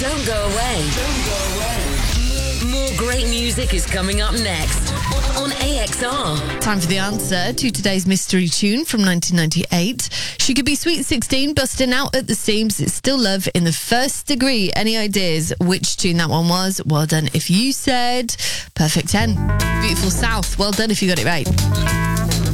Don't go away. More great music is coming up next on AXR. Time for the answer to today's mystery tune from 1998. She could be Sweet 16, busting out at the seams. It's Still Love in the First Degree. Any ideas which tune that one was? Well done if you said Perfect 10. Beautiful South. Well done if you got it right.